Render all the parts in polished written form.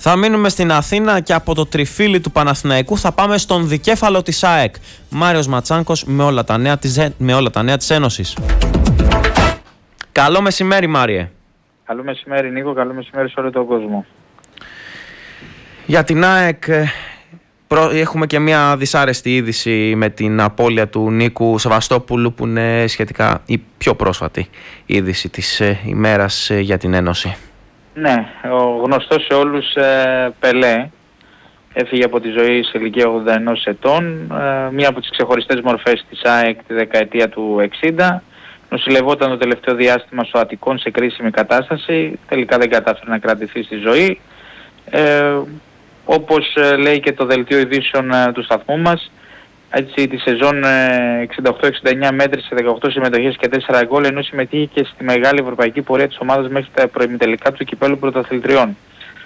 Θα μείνουμε στην Αθήνα και από το τριφύλι του Παναθηναϊκού θα πάμε στον δικέφαλο της ΑΕΚ. Μάριος Ματσάνκος με όλα τα νέα της Ένωσης. Καλό μεσημέρι, Μάριε. Καλό μεσημέρι, Νίκο. Καλό μεσημέρι σε όλο τον κόσμο. Για την ΑΕΚ έχουμε και μια δυσάρεστη είδηση με την απώλεια του Νίκου Σεβαστόπουλου, που είναι σχετικά η πιο πρόσφατη είδηση της ημέρας για την Ένωση. Ναι, ο γνωστός σε όλους Πελέ έφυγε από τη ζωή σε ηλικία 81 ετών, μία από τις ξεχωριστές μορφές της ΑΕΚ τη δεκαετία του 60. Νοσηλευόταν το τελευταίο διάστημα στο Αττικόν σε κρίσιμη κατάσταση, τελικά δεν κατάφερε να κρατηθεί στη ζωή. Όπως λέει και το δελτίο ειδήσεων του σταθμού μας, έτσι τη σεζόν 68-69 μέτρησε σε 18 συμμετοχές και 4 γκολ, ενώ συμμετείχε και στη μεγάλη ευρωπαϊκή πορεία της ομάδας μέχρι τα προημιτελικά του κυπέλλου πρωταθλητριών.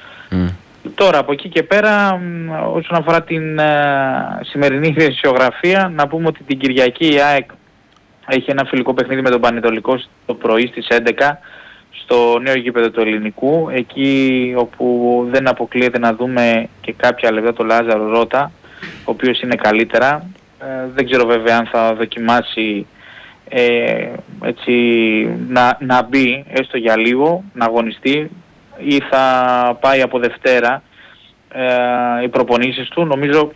Τώρα από εκεί και πέρα, όσον αφορά την σημερινή χρησιογραφία, να πούμε ότι την Κυριακή η ΑΕΚ έχει ένα φιλικό παιχνίδι με τον Πανετολικό το πρωί στις 11 στο νέο γήπεδο του Ελληνικού, εκεί όπου δεν αποκλείεται να δούμε και κάποια λεπτά το Λάζαρο Ρώτα, ο οποίος είναι καλύτερα. Δεν ξέρω βέβαια αν θα δοκιμάσει έτσι, να μπει έστω για λίγο, να αγωνιστεί, ή θα πάει από Δευτέρα οι προπονήσεις του. Νομίζω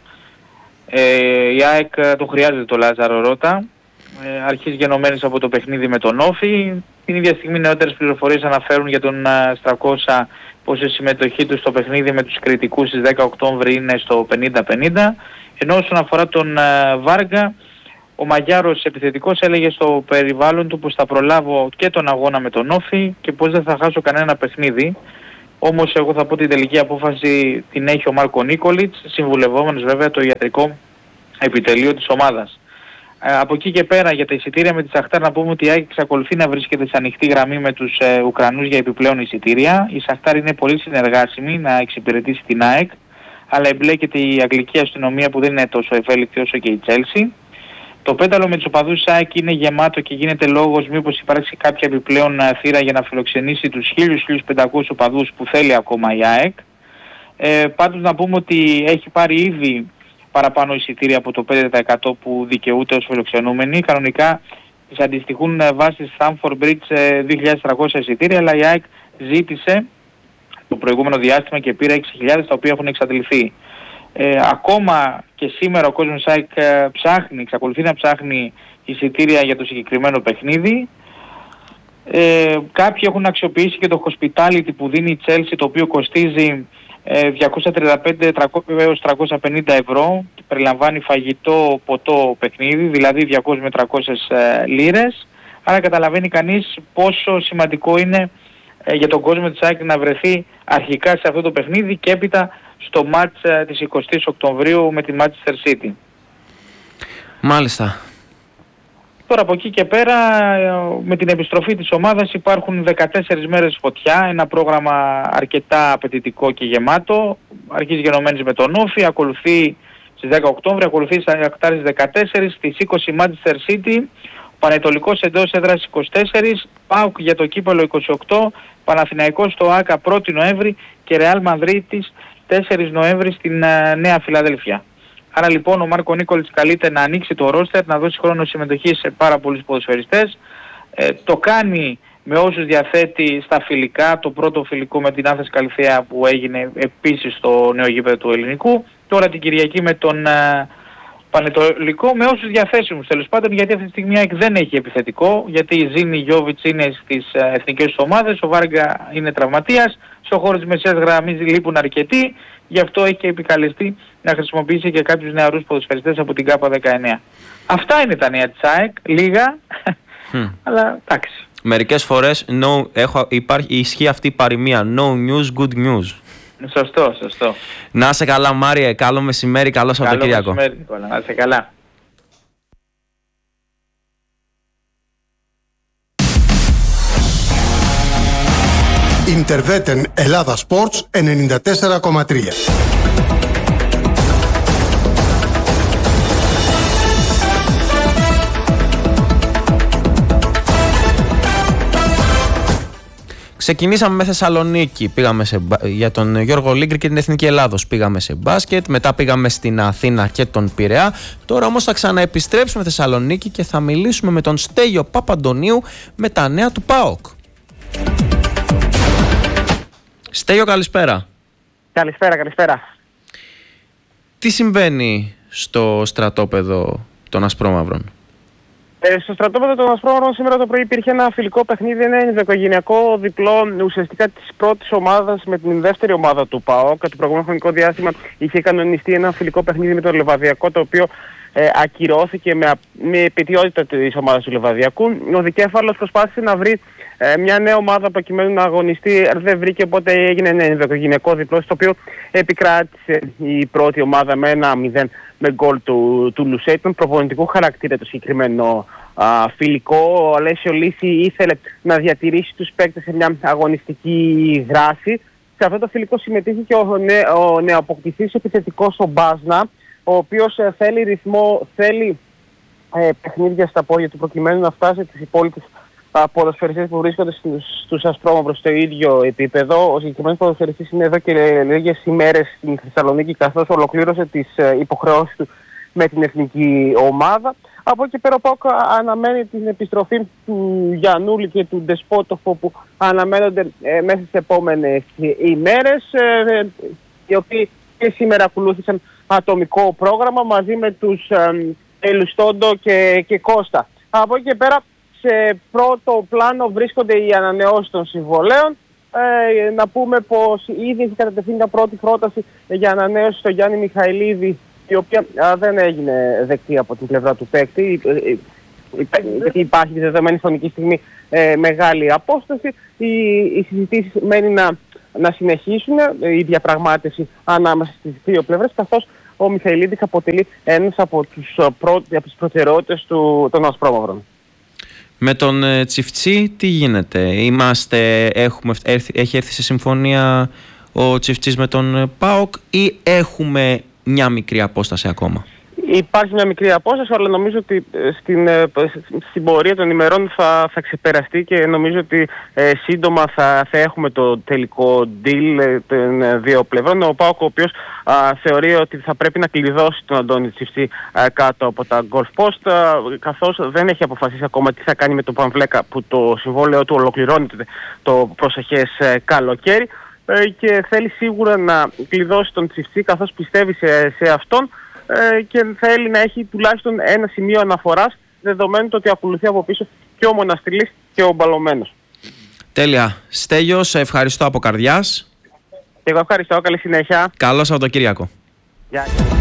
η ΑΕΚ το χρειάζεται το Λάζαρο Ρώτα. Αρχής γενομένης από το παιχνίδι με τον Όφη. Την ίδια στιγμή νεότερες πληροφορίες αναφέρουν για τον Στρακώσα πως η συμμετοχή του στο παιχνίδι με τους κριτικούς στις 10 Οκτώβρη είναι στο 50-50. Ενώ όσον αφορά τον Βάργα, ο Μαγιάρος επιθετικός έλεγε στο περιβάλλον του πως θα προλάβω και τον αγώνα με τον Όφη και πως δεν θα χάσω κανένα παιχνίδι. Όμως εγώ θα πω την τελική απόφαση την έχει ο Μάρκο Νίκολιτς, συμβουλευόμενος βέβαια το ιατρικό επιτελείο της ομάδας. Από εκεί και πέρα για τα εισιτήρια με τη Σαχτάρ να πούμε ότι η ΑΕΚ εξακολουθεί να βρίσκεται σε ανοιχτή γραμμή με τους Ουκρανούς για επιπλέον εισιτήρια. Η Σαχτάρ είναι πολύ συνεργάσιμη να εξυπηρετήσει την ΑΕΚ, αλλά εμπλέκεται η αγγλική αστυνομία που δεν είναι τόσο ευέλικτη όσο και η Τσέλσι. Το πέταλο με τους οπαδούς της ΑΕΚ είναι γεμάτο και γίνεται λόγος μήπως υπάρξει κάποια επιπλέον θύρα για να φιλοξενήσει τους 1.000-1.500 οπαδούς που θέλει ακόμα η ΑΕΚ. Πάντως να πούμε ότι έχει πάρει ήδη παραπάνω εισιτήρια από το 5% που δικαιούται ως φιλοξενούμενοι. Κανονικά τις αντιστοιχούν βάσει Stamford Bridge 2.300 εισιτήρια, αλλά η ΑΕΚ ζήτησε το προηγούμενο διάστημα και πήρε 6.000, τα οποία έχουν εξαντληθεί. Ακόμα και σήμερα ο κόσμος ΑΕΚ εξακολουθεί να ψάχνει εισιτήρια για το συγκεκριμένο παιχνίδι. Κάποιοι έχουν αξιοποιήσει και το hospitality που δίνει η Chelsea, το οποίο κοστίζει 235 έως 350 ευρώ και περιλαμβάνει φαγητό, ποτό, παιχνίδι, δηλαδή 200 με 300 λίρες. Άρα καταλαβαίνει κανείς πόσο σημαντικό είναι για τον κόσμο της ΑΕΚ να βρεθεί αρχικά σε αυτό το παιχνίδι και έπειτα στο μάτς της 20ης Οκτωβρίου με τη Manchester City. Μάλιστα. Τώρα από εκεί και πέρα με την επιστροφή της ομάδας υπάρχουν 14 μέρες φωτιά, ένα πρόγραμμα αρκετά απαιτητικό και γεμάτο. Αρχίζει γενομένης με τον Όφη, ακολουθεί στις 10 Οκτώβρη, ακολουθεί στις 14, στις 20 Manchester City, Πανετολικός εντός έδρας 24, ΠΑΟΚ για το κύπελλο 28, Παναθηναϊκός στο ΆΚΑ 1η Νοέμβρη και Ρεάλ Μαδρίτης 4 Νοέμβρη στην Νέα Φιλαδέλφια. Άρα λοιπόν ο Μάρκο Νίκολιτς καλείται να ανοίξει το ρόστερ, να δώσει χρόνο συμμετοχή σε πάρα πολλούς ποδοσφαιριστές. Το κάνει με όσους διαθέτει στα φιλικά, το πρώτο φιλικό με την Άθες Καλυθέα που έγινε επίσης στο νέο γήπεδο του Ελληνικού. Τώρα την Κυριακή με τον Πανετολικό, με όσους διαθέσιμους τέλος πάντων, γιατί αυτή τη στιγμή δεν έχει επιθετικό, γιατί η Ζήνη Γιώβιτς είναι στις εθνικές ομάδες, ο Βάργα είναι τραυματίας, στο χώρο της μεσαίας γραμμής λείπουν αρκετοί, γι' αυτό έχει επικαλεστεί να χρησιμοποιήσει και κάποιους νεαρούς ποδοσφαιριστές από την ΚΑΠΑ 19. Αυτά είναι τα νέα της ΑΕΚ, λίγα, αλλά εντάξει. Μερικές φορές ισχύει αυτή η παροιμία, no news, good news. Σωστό. Να είσαι καλά, Μάριε, καλό μεσημέρι, καλό Σαββατοκύριακο. Καλό μεσημέρι, να είσαι καλά. Interveten Ελλάδα Sports 94,3. Ξεκινήσαμε με Θεσσαλονίκη, πήγαμε για τον Γιώργο Λίγκρη και την Εθνική Ελλάδος. Πήγαμε σε μπάσκετ, μετά πήγαμε στην Αθήνα και τον Πειραιά. Τώρα όμως θα ξαναεπιστρέψουμε Θεσσαλονίκη και θα μιλήσουμε με τον Στέλιο Παπαντονίου με τα νέα του ΠΑΟΚ. Στέλιο, καλησπέρα. Καλησπέρα. Τι συμβαίνει στο στρατόπεδο των Ασπρόμαυρων? Στο στρατόπεδο των Ασπρόμαυρων σήμερα το πρωί υπήρχε ένα φιλικό παιχνίδι, ένα ενδοοικογενειακό διπλό ουσιαστικά της πρώτης ομάδας με την δεύτερη ομάδα του ΠΑΟΚ. Το προηγούμενο χρονικό διάστημα είχε κανονιστεί ένα φιλικό παιχνίδι με το Λεβαδιακό, το οποίο ακυρώθηκε με επιτιότητα της ομάδας του Λεβαδιακού. Ο δικέφαλος προσπάθησε να βρει μια νέα ομάδα προκειμένου να αγωνιστεί, δεν βρήκε, οπότε έγινε ένα ενδοοικογενειακό διπλό, στο οποίο επικράτησε η πρώτη ομάδα με 1-0 με γκολ του Λουσέ. Ήταν προπονητικού χαρακτήρα το συγκεκριμένο φιλικό. Ο Αλέσιο Λύση ήθελε να διατηρήσει τους παίκτες σε μια αγωνιστική δράση. Σε αυτό το φιλικό συμμετείχε και ο νεοαποκτηθής επιθετικός ο Μπάζνα, ο οποίος θέλει ρυθμό, θέλει παιχνίδια στα πόδια του προκειμένου να φτάσει τις υπόλοιπες ποδοσφαιριστές που βρίσκονται στους Ασπρόμαυρους στο ίδιο επίπεδο. Ο συγκεκριμένος ποδοσφαιριστής είναι εδώ και λίγες ημέρες στην Θεσσαλονίκη, καθώς ολοκλήρωσε τις υποχρεώσεις του με την εθνική ομάδα. Από εκεί πέρα ο ΠΑΟΚ αναμένει την επιστροφή του Γιαννούλη και του Ντεσπότοφο, που αναμένονται μέσα στις επόμενες ημέρες, οι οποίοι και σήμερα ακολούθησαν ατομικό πρόγραμμα μαζί με τους Ελουστόντο και Κώστα. Από εκεί και πέρα σε πρώτο πλάνο βρίσκονται οι ανανεώσεις των συμβολέων. Να πούμε πως ήδη έχει κατατεθεί μια πρώτη πρόταση για ανανέωση στο Γιάννη Μιχαηλίδη, η οποία δεν έγινε δεκτή από την πλευρά του παίκτη, γιατί υπάρχει δεδομένη χρονική στιγμή μεγάλη απόσταση. Οι συζητήσεις μένει να συνεχίσουν, η διαπραγμάτευση ανάμεσα στις δύο πλευρές, καθώς ο Μιχαηλίδης αποτελεί ένας από τις προτεραιότητες των Ασπρόμαυρων. Με τον Τσιφτσί τι γίνεται? Έχει έρθει σε συμφωνία ο Τσιφτσής με τον ΠΑΟΚ ή έχουμε μια μικρή απόσταση ακόμα? Υπάρχει μια μικρή απόσταση, αλλά νομίζω ότι στην πορεία των ημερών θα ξεπεραστεί και νομίζω ότι σύντομα θα έχουμε το τελικό deal των δύο πλευρών. Ο ΠΑΟΚ, ο οποίος θεωρεί ότι θα πρέπει να κλειδώσει τον Αντώνη Τσιφτσί κάτω από τα golf post, καθώς δεν έχει αποφασίσει ακόμα τι θα κάνει με τον Πανβλέκα, που το συμβόλαιο του ολοκληρώνεται το προσεχές καλοκαίρι, και θέλει σίγουρα να κλειδώσει τον Τσιφτσί, καθώς πιστεύει σε αυτόν και θέλει να έχει τουλάχιστον ένα σημείο αναφοράς, δεδομένου το ότι ακολουθεί από πίσω και ο Μοναστηλής και ο Μπαλωμένος. Τέλεια. Στέλιο, σε ευχαριστώ από καρδιάς. Και εγώ ευχαριστώ. Καλή συνέχεια. Καλό Σαββατοκύριακο. Γεια.